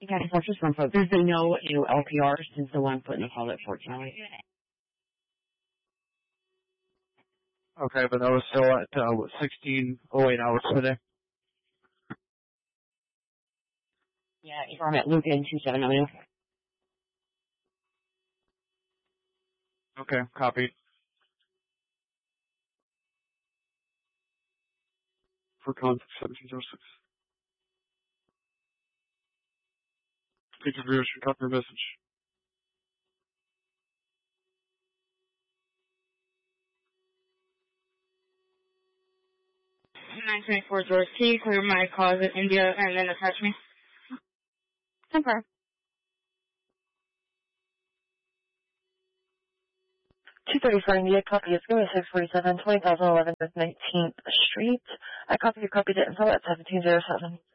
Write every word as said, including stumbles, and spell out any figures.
Okay, so just one folks. There's been no new L P R since the one put in the call, fortunately. Okay, but that was still at, uh, what, sixteen oh eight hours today? Yeah, I'm at Luke in two seven oh. Okay, copy. For contact seventeen oh six. Take your viewers should copy your message. nine twenty-four George T, clear my closet, India, and then attach me. Confirm. two thirty-four India, copy is going to six forty-seven, twenty thousand eleven North nineteenth Street. I copy you, copied it info at seventeen oh seven.